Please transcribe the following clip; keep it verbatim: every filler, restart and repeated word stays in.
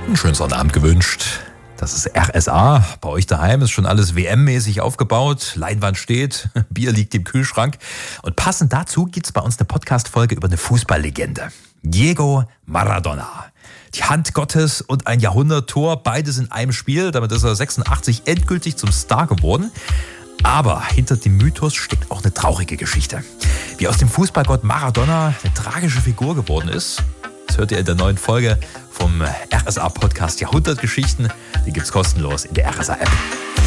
Einen schönen Sonnabend gewünscht. Das ist R S A. Bei euch daheim ist schon alles W M-mäßig aufgebaut. Leinwand steht, Bier liegt im Kühlschrank. Und passend dazu gibt's bei uns eine Podcast-Folge über eine Fußballlegende. Diego Maradona. Die Hand Gottes und ein Jahrhunderttor, beides in einem Spiel. Damit ist er sechsundachtzig endgültig zum Star geworden. Aber hinter dem Mythos steckt auch eine traurige Geschichte. Wie aus dem Fußballgott Maradona eine tragische Figur geworden ist, das hört ihr in der neuen Folge vom R S A-Podcast Jahrhundertgeschichten. Die gibt's kostenlos in der R S A-App.